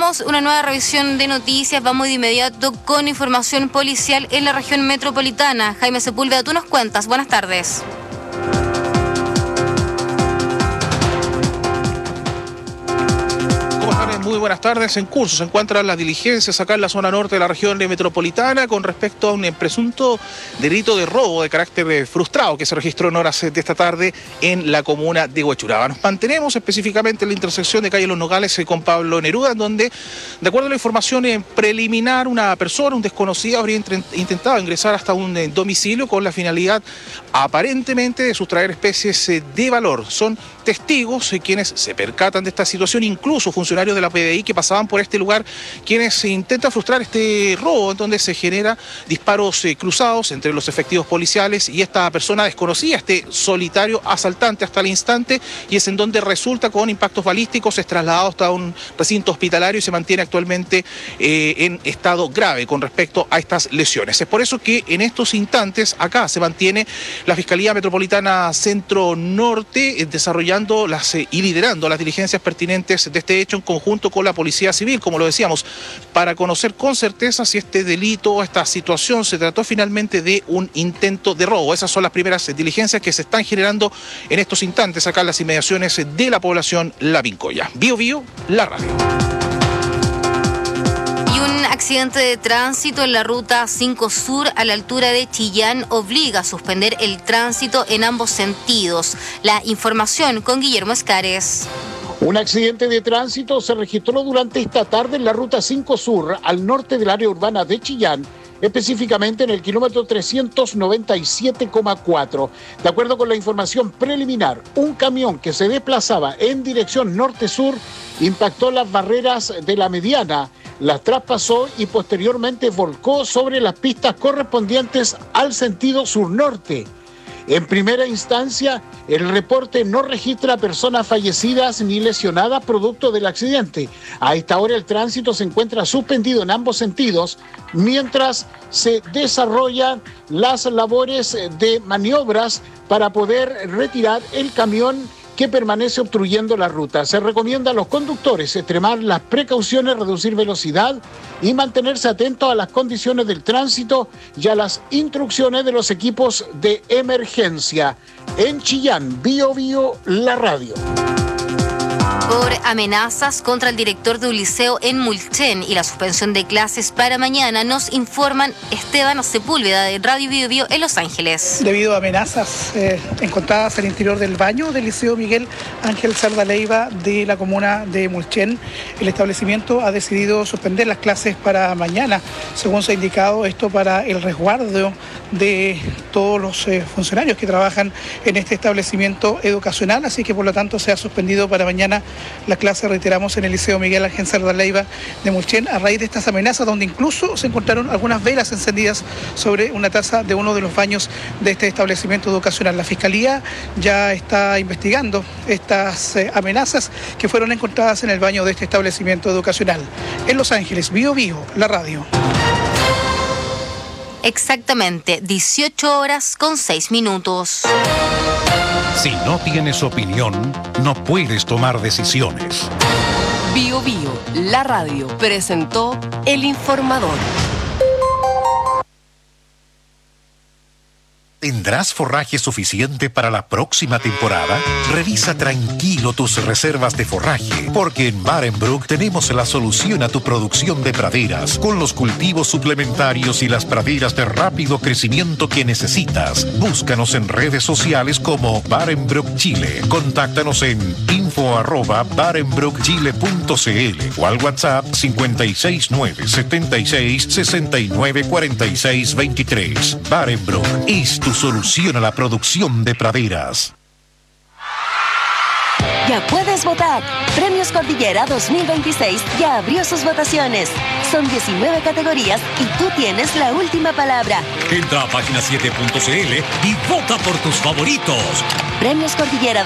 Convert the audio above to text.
Tenemos una nueva revisión de noticias. Vamos de inmediato con información policial en la región metropolitana. Jaime Sepúlveda, tú nos cuentas. Buenas tardes. Muy buenas tardes. En curso se encuentran las diligencias acá en la zona norte de la región metropolitana con respecto a un presunto delito de robo de carácter frustrado que se registró en horas de esta tarde en la comuna de Huechuraba. Nos mantenemos específicamente en la intersección de calle Los Nogales con Pablo Neruda, donde, de acuerdo a la información preliminar, una persona, un desconocido, habría intentado ingresar hasta un domicilio con la finalidad aparentemente de sustraer especies de valor. Son testigos quienes se percatan de esta situación, incluso funcionarios de la PDI que pasaban por este lugar, quienes intentan frustrar este robo, en donde se genera disparos cruzados entre los efectivos policiales y esta persona desconocida, este solitario asaltante hasta el instante, y es en donde resulta con impactos balísticos, es trasladado hasta un recinto hospitalario y se mantiene actualmente en estado grave con respecto a estas lesiones. Es por eso que en estos instantes acá se mantiene la Fiscalía Metropolitana Centro Norte desarrollando y liderando las diligencias pertinentes de este hecho en conjunto con la Policía Civil, como lo decíamos, para conocer con certeza si este delito, esta situación se trató finalmente de un intento de robo. Esas son las primeras diligencias que se están generando en estos instantes acá en las inmediaciones de la población La Pincoya. Bio Bio, la radio. Un accidente de tránsito en la ruta 5 Sur a la altura de Chillán obliga a suspender el tránsito en ambos sentidos. La información con Guillermo Escares. Un accidente de tránsito se registró durante esta tarde en la ruta 5 Sur al norte del área urbana de Chillán, específicamente en el kilómetro 397,4. De acuerdo con la información preliminar, un camión que se desplazaba en dirección norte-sur impactó las barreras de la mediana, las traspasó y posteriormente volcó sobre las pistas correspondientes al sentido sur-norte. En primera instancia, el reporte no registra personas fallecidas ni lesionadas producto del accidente. A esta hora el tránsito se encuentra suspendido en ambos sentidos mientras se desarrollan las labores de maniobras para poder retirar el camión que permanece obstruyendo la ruta. Se recomienda a los conductores extremar las precauciones, reducir velocidad y mantenerse atentos a las condiciones del tránsito y a las instrucciones de los equipos de emergencia. En Chillán, Bio Bio, la radio. Por amenazas contra el director de un liceo en Mulchen y la suspensión de clases para mañana, nos informan Esteban Sepúlveda de Radio Bio Bio en Los Ángeles. Debido a amenazas encontradas al interior del baño del Liceo Miguel Ángel Cerda Leiva de la comuna de Mulchen, el establecimiento ha decidido suspender las clases para mañana. Según se ha indicado, esto para el resguardo de todos los funcionarios que trabajan en este establecimiento educacional, así que por lo tanto se ha suspendido para mañana la clase, reiteramos, en el Liceo Miguel Ángel Cerda Leiva de Mulchen, a raíz de estas amenazas, donde incluso se encontraron algunas velas encendidas sobre una taza de uno de los baños de este establecimiento educacional. La Fiscalía ya está investigando estas amenazas que fueron encontradas en el baño de este establecimiento educacional. En Los Ángeles, Bio Bio, la radio. Exactamente, 18:06. Si no tienes opinión, no puedes tomar decisiones. Bio Bio, la radio, presentó El Informador. ¿Tendrás forraje suficiente para la próxima temporada? Revisa tranquilo tus reservas de forraje, porque en Barenbroek tenemos la solución a tu producción de praderas, con los cultivos suplementarios y las praderas de rápido crecimiento que necesitas. Búscanos en redes sociales como Barenbroek Chile. Contáctanos en info@barenbroekchile.cl o al WhatsApp 56976 Barenbroek es tu solución a la producción de praderas. Ya puedes votar. Premios Cordillera 2026 ya abrió sus votaciones. Son 19 categorías y tú tienes la última palabra. Entra a página7.cl y vota por tus favoritos. Premios Cordillera